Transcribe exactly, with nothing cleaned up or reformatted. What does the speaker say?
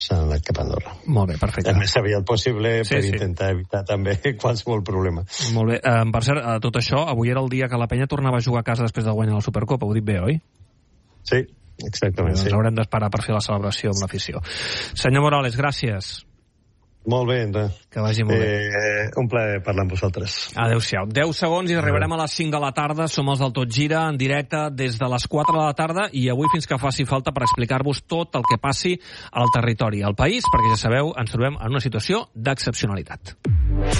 s'han anat cap a Andorra. Molt bé, perfecte. El més aviat possible sí, per sí. intentar evitar també qualsevol problema. Molt bé. Eh, per cert, eh, tot això, avui era el dia que la penya tornava a jugar a casa després de guanyar la Supercopa. Ho dic bé, oi? Sí, exactament. Doncs sí. haurem d'esperar per fer la celebració amb l'afició. Senyor Morales, gràcies. Molt bé, André. Que vagi molt bé. Eh, un plaer parlar amb vosaltres. Adéu-siau. deu segons i arribarem a les cinc de la tarda. Som els del Tot Gira, en directe des de les quatre de la tarda i avui fins que faci falta per explicar-vos tot el que passi al territori, al país, perquè ja sabeu, ens trobem en una situació d'excepcionalitat.